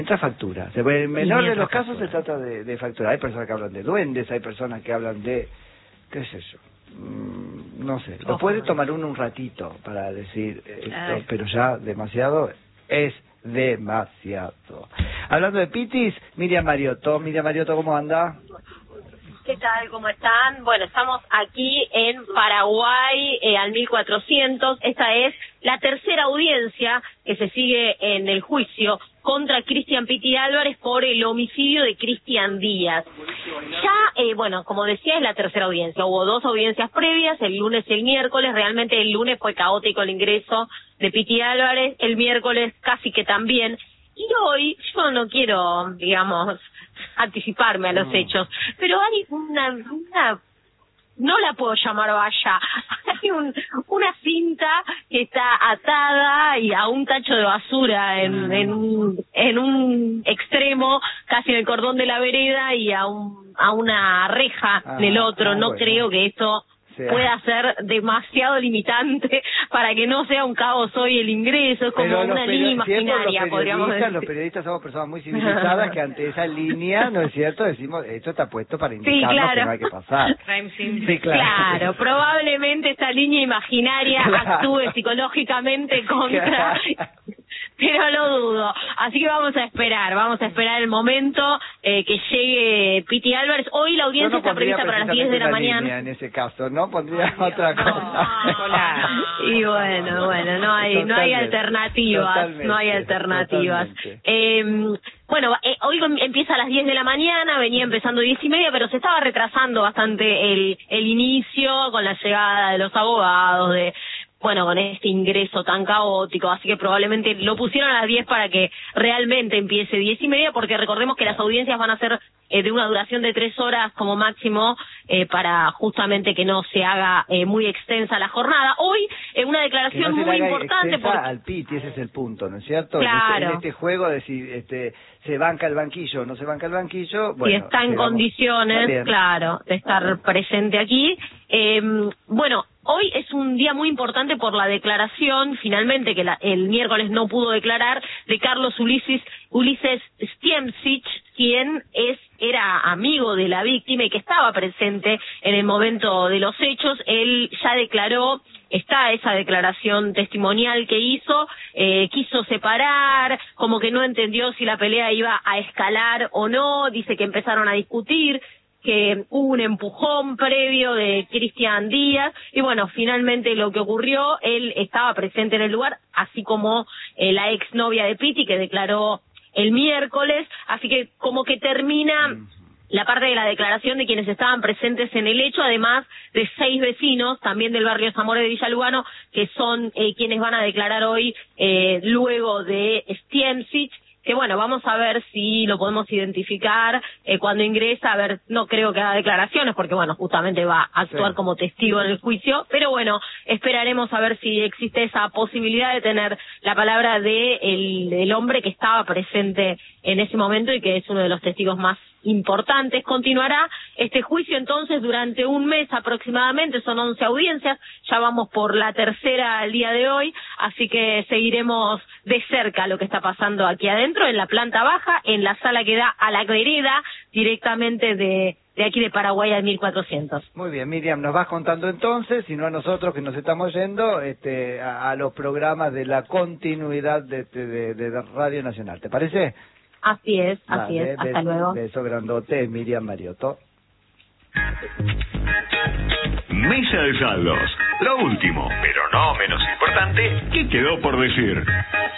Entra factura. En el menor de los casos se trata de factura. Hay personas que hablan de duendes, hay personas que hablan de... ¿qué es eso? No sé. Lo puede tomar uno un ratito para decir esto, pero ya demasiado es demasiado. Hablando de Pitis, Miriam Mariotto. Miriam Mariotto, ¿cómo anda? ¿Qué tal? ¿Cómo están? Bueno, estamos aquí en Paraguay, al 1400. Esta es la tercera audiencia que se sigue en el juicio contra Cristian Piti Álvarez por el homicidio de Cristian Díaz. Ya, bueno, como decía, es la tercera audiencia. Hubo dos audiencias previas, el lunes y el miércoles. Realmente el lunes fue caótico el ingreso de Piti Álvarez, el miércoles casi que también. Y hoy, yo no quiero, digamos, anticiparme a los hechos, pero hay una no la puedo llamar valla, hay una cinta que está atada y a un tacho de basura en un extremo, casi en el cordón de la vereda, y a una reja en el otro. No creo que esto pueda ser demasiado limitante para que no sea un caos hoy el ingreso. Es como una línea imaginaria, podríamos decir. Los periodistas somos personas muy civilizadas que ante esa línea, ¿no es cierto?, decimos, esto está puesto para indicarnos que no hay que pasar. Sí, claro, probablemente esta línea imaginaria actúe psicológicamente contra... Pero lo dudo. Así que vamos a esperar el momento que llegue Piti Álvarez. Hoy la audiencia está prevista para las 10 de la mañana. En ese caso, ¿no? Pondría otra cosa. Y bueno, no hay alternativas. No hay alternativas. Bueno, hoy empieza a las 10 de la mañana, venía empezando 10:30, pero se estaba retrasando bastante el inicio con la llegada de los abogados, con este ingreso tan caótico, así que probablemente lo pusieron a las 10 para que realmente empiece 10:30, porque recordemos que las audiencias van a ser de una duración de 3 horas como máximo, para justamente que no se haga muy extensa la jornada. Hoy, una declaración muy importante al Piti, ese es el punto, ¿no es cierto? Claro. En este juego de si se banca el banquillo o no se banca el banquillo, si está en condiciones, claro, de estar presente aquí. Hoy es un día muy importante por la declaración, finalmente, que el miércoles no pudo declarar, de Carlos Ulises Stiemcich, quien era amigo de la víctima y que estaba presente en el momento de los hechos. Él ya declaró, está esa declaración testimonial que hizo, quiso separar, como que no entendió si la pelea iba a escalar o no, dice que empezaron a discutir, que hubo un empujón previo de Cristian Díaz, y bueno, finalmente lo que ocurrió, él estaba presente en el lugar, así como la exnovia de Piti, que declaró el miércoles, así que como que termina la parte de la declaración de quienes estaban presentes en el hecho, además de 6 vecinos, también del barrio Zamora de Villa Lugano, que son quienes van a declarar hoy luego de Stiemcich, que bueno, vamos a ver si lo podemos identificar cuando ingresa. A ver, no creo que haga declaraciones porque bueno, justamente va a actuar como testigo en el juicio, pero bueno, esperaremos a ver si existe esa posibilidad de tener la palabra del hombre que estaba presente en ese momento y que es uno de los testigos más importantes. Continuará este juicio entonces durante un mes aproximadamente, son 11 audiencias, ya vamos por la tercera al día de hoy, así que seguiremos de cerca lo que está pasando aquí adentro, en la planta baja, en la sala que da a la vereda directamente de aquí de Paraguay al 1400. Muy bien, Miriam, nos vas contando entonces, y no a nosotros que nos estamos yendo a los programas de la continuidad de Radio Nacional, ¿te parece? Así es, hasta luego. Beso grandote, Miriam Mariotto. Mesa de saldos. Lo último, pero no menos importante, ¿qué quedó por decir?